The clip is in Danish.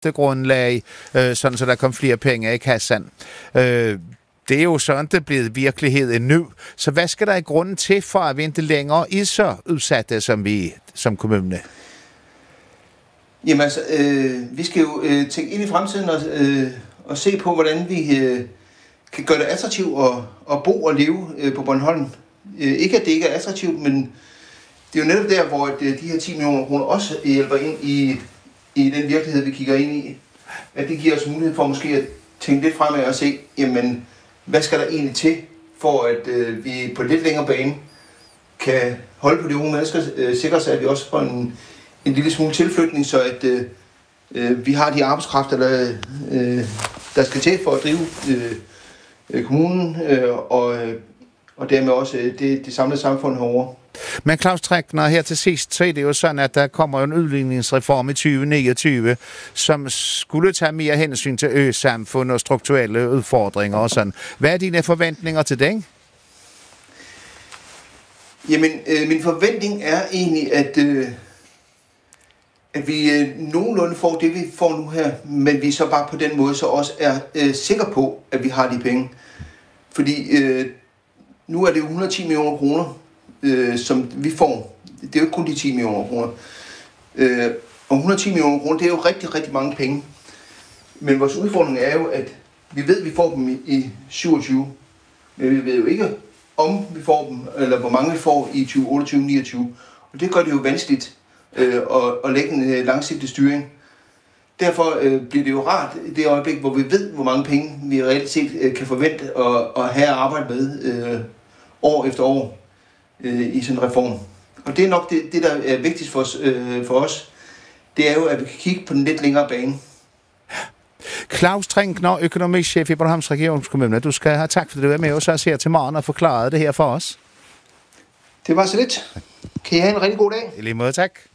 grundlag, sådan så der kom flere penge i kassan. Det er jo sådan, det er blevet virkelighed nu. Så hvad skal der i grunden til, for at vi ikke længere er så udsatte, som vi som kommune? Jamen altså, vi skal jo tænke ind i fremtiden og se på, hvordan vi kan gøre det attraktivt at bo og leve på Bornholm. Ikke at det ikke er attraktivt, men det er jo netop der, hvor de her 10 millioner kroner også hjælper ind i den virkelighed, vi kigger ind i. At det giver os mulighed for måske at tænke lidt fremad og se, jamen, hvad skal der egentlig til, for at vi på lidt længere bane kan holde på de unge mennesker, sikre sig, at vi også får en lille smule tilflytning, så at vi har de arbejdskræfter, der skal til for at drive kommunen, og dermed også det samlede samfund herovre. Men Claus Trækner, her til sidst, så er det jo sådan, at der kommer en udligningsreform i 2029, som skulle tage mere hensyn til øsamfund og strukturelle udfordringer og sådan. Hvad er dine forventninger til den? Jamen, min forventning er egentlig, at vi nogenlunde får det, vi får nu her, men vi så bare på den måde så også er sikre på, at vi har de penge. Fordi nu er det jo 110 millioner kroner, som vi får. Det er jo ikke kun de 10 millioner kroner. Og 110 millioner kroner, det er jo rigtig, rigtig mange penge. Men vores udfordring er jo, at vi ved, at vi får dem i 27. Men vi ved jo ikke, om vi får dem, eller hvor mange vi får i 2028-29. Og det gør det jo vanskeligt at lægge en langsigtet styring. Derfor bliver det jo rart i det øjeblik, hvor vi ved, hvor mange penge vi reelt set kan forvente at have arbejde med år efter år i sådan en reform. Og det er nok det der er vigtigst for os. Det er jo, at vi kan kigge på den lidt længere bane. Claus Trækner, økonomichef i Bornholms Regionskommune. Du skal have tak, fordi du er med os her til morgen og forklarede det her for os. Det var så lidt. Kan I have en rigtig god dag? I lige måde, tak.